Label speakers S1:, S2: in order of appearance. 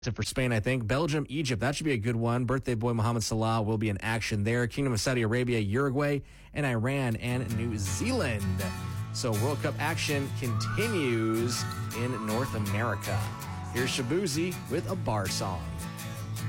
S1: it for Spain, I think. Belgium, Egypt, that should be a good one. Birthday boy Mohamed Salah will be in action there. Kingdom of Saudi Arabia, Uruguay, and Iran and New Zealand. So World Cup action continues in North America. Here's Shabuzi with a bar song.